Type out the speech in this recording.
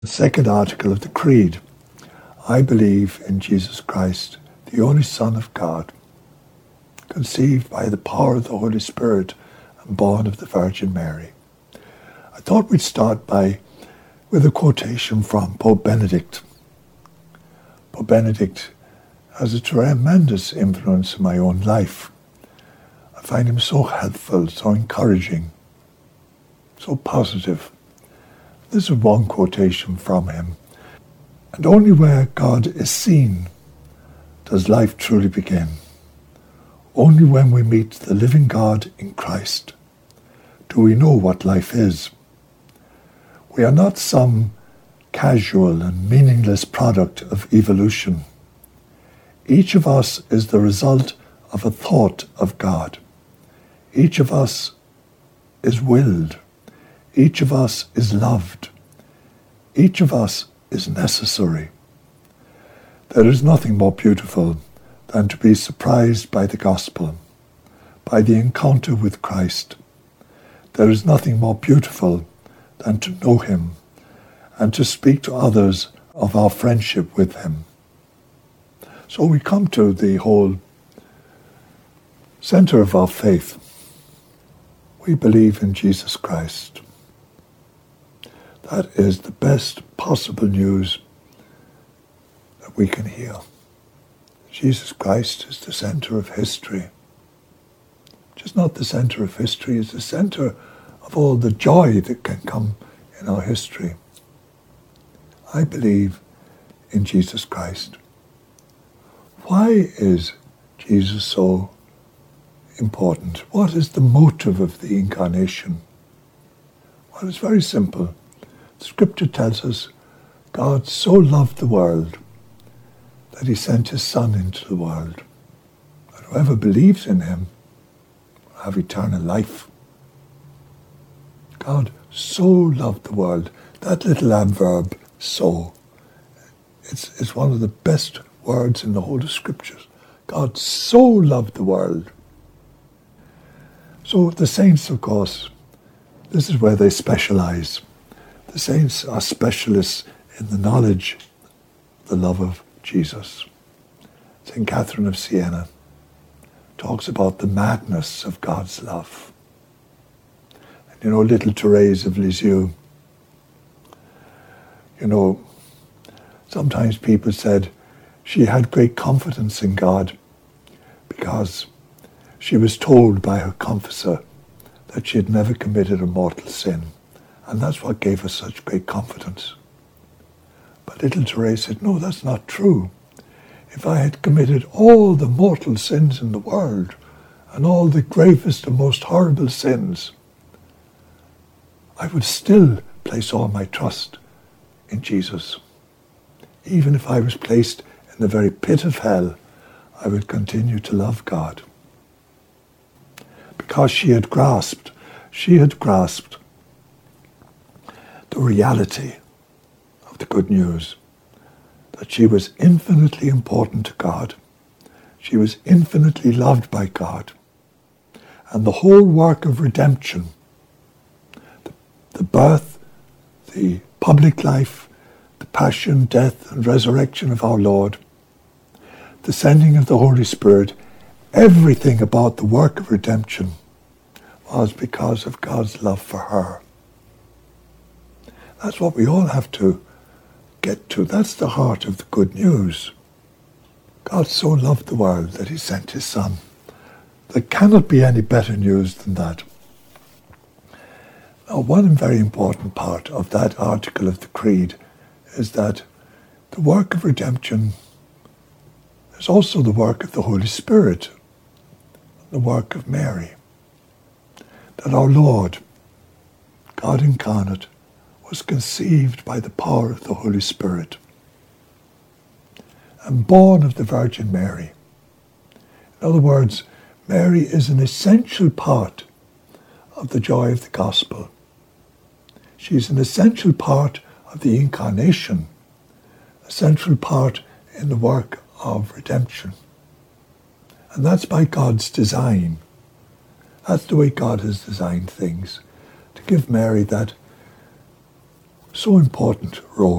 The second article of the Creed. I believe in Jesus Christ, the only Son of God, conceived by the power of the Holy Spirit and born of the Virgin Mary. I thought we'd start with a quotation from Pope Benedict. Pope Benedict has a tremendous influence in my own life. I find him so helpful, so encouraging, so positive. This is one quotation from him. And only where God is seen does life truly begin. Only when we meet the living God in Christ do we know what life is. We are not some casual and meaningless product of evolution. Each of us is the result of a thought of God. Each of us is willed. Each of us is loved. Each of us is necessary. There is nothing more beautiful than to be surprised by the gospel, by the encounter with Christ. There is nothing more beautiful than to know him and to speak to others of our friendship with him. So we come to the whole center of our faith. We believe in Jesus Christ. That is the best possible news that we can hear. Jesus Christ is the center of history. Just not the center of history, it's the center of all the joy that can come in our history. I believe in Jesus Christ. Why is Jesus so important? What is the motive of the incarnation? Well, it's very simple. Scripture tells us God so loved the world that he sent his Son into the world. And whoever believes in him will have eternal life. God so loved the world. That little adverb, so, it's one of the best words in the whole of Scriptures. God so loved the world. So the saints, of course, this is where they specialize. The saints are specialists in the knowledge, the love of Jesus. St. Catherine of Siena talks about the madness of God's love. And little Therese of Lisieux, sometimes people said she had great confidence in God because she was told by her confessor that she had never committed a mortal sin. And that's what gave her such great confidence. But little Therese said, no, that's not true. If I had committed all the mortal sins in the world and all the gravest and most horrible sins, I would still place all my trust in Jesus. Even if I was placed in the very pit of hell, I would continue to love God. Because she had grasped the reality of the good news, that she was infinitely important to God. She was infinitely loved by God. And the whole work of redemption, the birth, the public life, the passion, death, and resurrection of our Lord, the sending of the Holy Spirit, everything about the work of redemption was because of God's love for her. That's what we all have to get to. That's the heart of the good news. God so loved the world that he sent his Son. There cannot be any better news than that. Now, one very important part of that article of the Creed is that the work of redemption is also the work of the Holy Spirit, the work of Mary. That our Lord, God incarnate, was conceived by the power of the Holy Spirit and born of the Virgin Mary. In other words, Mary is an essential part of the joy of the gospel. She's an essential part of the incarnation, a central part in the work of redemption. And that's by God's design. That's the way God has designed things, to give Mary that so important role